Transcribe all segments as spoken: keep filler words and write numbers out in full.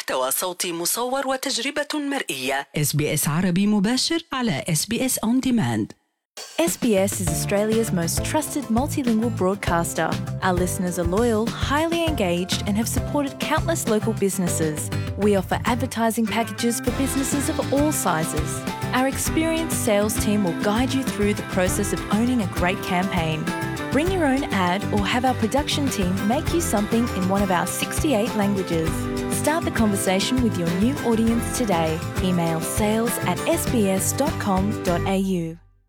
محتوى صوتي مصور وتجربة مرئية. إس بي إس عربي مباشر على إس بي إس On Demand. S B S is Australia's most trusted multilingual broadcaster. Our listeners are loyal, highly engaged, and have supported countless local businesses. We offer advertising packages for businesses of all sizes. Our experienced sales team will guide you through the process of owning a great campaign. Bring your own ad or have our production team make you something in one of our sixty-eight languages. Start the conversation with your new audience today. Email sales at s b s dot com dot a u.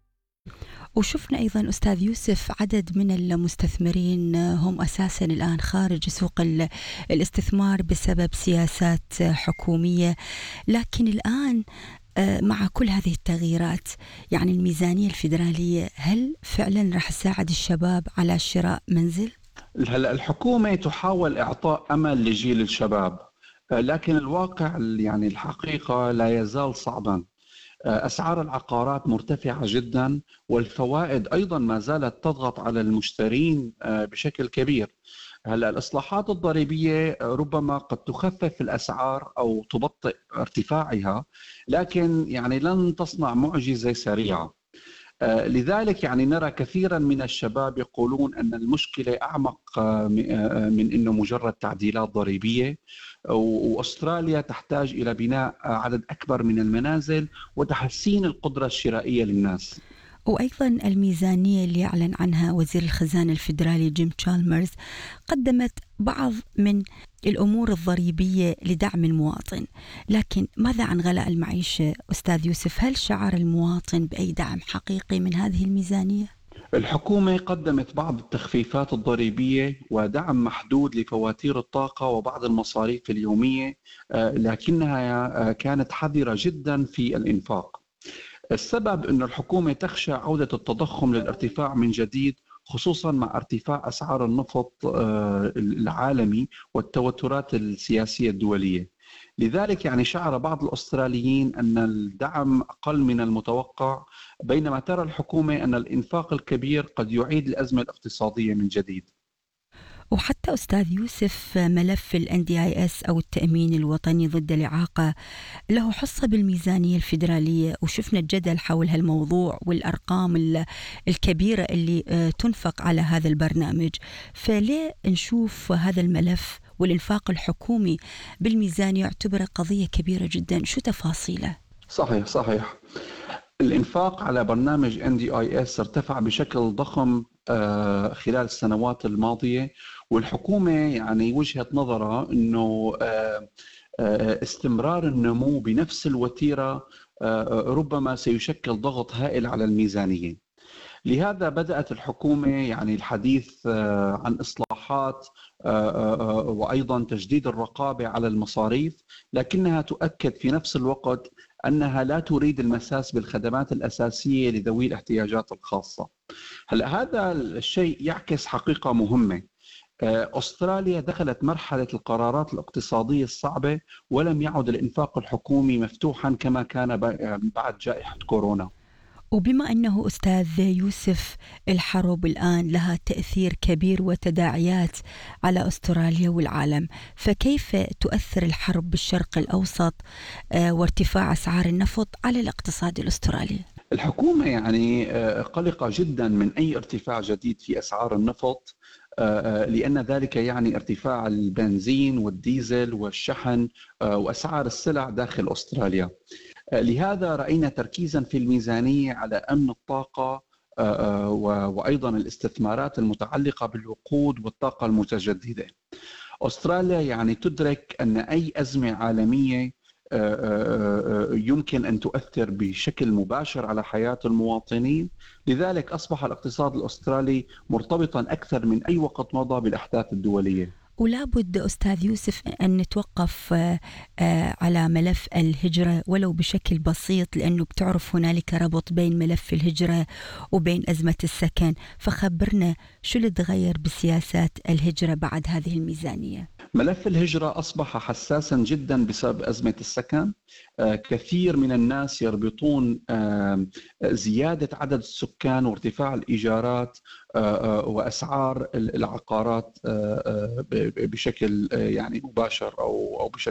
وشفنا أيضا أستاذ يوسف عدد من المستثمرين هم أساسا الآن خارج سوق الاستثمار بسبب سياسات حكومية، لكن الآن مع كل هذه التغييرات يعني الميزانية الفيدرالية هل فعلا راح تساعد الشباب على شراء منزل؟ هلا الحكومة تحاول إعطاء أمل لجيل الشباب، لكن الواقع يعني الحقيقة لا يزال صعبا. أسعار العقارات مرتفعة جدا، والفوائد أيضا ما زالت تضغط على المشترين بشكل كبير. هلا الإصلاحات الضريبية ربما قد تخفف الأسعار أو تبطئ ارتفاعها، لكن يعني لن تصنع معجزة سريعة. لذلك يعني نرى كثيرا من الشباب يقولون أن المشكلة أعمق من أنه مجرد تعديلات ضريبية، وأستراليا تحتاج إلى بناء عدد أكبر من المنازل وتحسين القدرة الشرائية للناس. وأيضا الميزانية اللي أعلن عنها وزير الخزانة الفيدرالي جيم تشالمرز قدمت بعض من الأمور الضريبية لدعم المواطن، لكن ماذا عن غلاء المعيشة أستاذ يوسف؟ هل شعر المواطن بأي دعم حقيقي من هذه الميزانية؟ الحكومة قدمت بعض التخفيفات الضريبية ودعم محدود لفواتير الطاقة وبعض المصاريف اليومية، لكنها كانت حذرة جدا في الإنفاق. السبب أن الحكومة تخشى عودة التضخم للارتفاع من جديد، خصوصا مع ارتفاع أسعار النفط العالمي والتوترات السياسية الدولية. لذلك يعني شعر بعض الأستراليين أن الدعم أقل من المتوقع، بينما ترى الحكومة أن الإنفاق الكبير قد يعيد الأزمة الاقتصادية من جديد. وحتى أستاذ يوسف ملف ال إن دي آي إس أو التأمين الوطني ضد الإعاقة له حصة بالميزانية الفيدرالية، وشفنا الجدل حول هالموضوع والأرقام الكبيرة اللي تنفق على هذا البرنامج. فليه نشوف هذا الملف والإنفاق الحكومي بالميزانية يعتبر قضية كبيرة جدا؟ شو تفاصيله؟ صحيح صحيح الإنفاق على برنامج إن دي آي إس ارتفع بشكل ضخم خلال السنوات الماضية، والحكومة يعني وجهة نظرها أنه استمرار النمو بنفس الوتيرة ربما سيشكل ضغط هائل على الميزانية. لهذا بدأت الحكومة يعني الحديث عن إصلاحات وأيضا تجديد الرقابة على المصاريف، لكنها تؤكد في نفس الوقت أنها لا تريد المساس بالخدمات الأساسية لذوي الاحتياجات الخاصة. هلا هذا الشيء يعكس حقيقة مهمة. أستراليا دخلت مرحلة القرارات الاقتصادية الصعبة، ولم يعد الإنفاق الحكومي مفتوحا كما كان بعد جائحة كورونا. وبما أنه أستاذ يوسف الحرب الآن لها تأثير كبير وتداعيات على أستراليا والعالم، فكيف تؤثر الحرب بالشرق الأوسط وارتفاع أسعار النفط على الاقتصاد الأسترالي؟ الحكومة يعني قلقة جدا من أي ارتفاع جديد في أسعار النفط، لأن ذلك يعني ارتفاع البنزين والديزل والشحن وأسعار السلع داخل أستراليا. لهذا رأينا تركيزا في الميزانية على أمن الطاقة وأيضا الاستثمارات المتعلقة بالوقود والطاقة المتجددة. أستراليا يعني تدرك أن أي أزمة عالمية يمكن أن تؤثر بشكل مباشر على حياة المواطنين، لذلك أصبح الاقتصاد الأسترالي مرتبطا أكثر من أي وقت مضى بالأحداث الدولية. ولا بد أستاذ يوسف أن نتوقف على ملف الهجرة ولو بشكل بسيط، لأنه بتعرف هنالك ربط بين ملف الهجرة وبين أزمة السكن، فخبرنا شو اللي تغير بسياسات الهجرة بعد هذه الميزانية؟ ملف الهجرة أصبح حساسا جدا بسبب أزمة السكن. كثير من الناس يربطون زيادة عدد السكان وارتفاع الإيجارات وأسعار العقارات بشكل يعني مباشر أو أو بشكل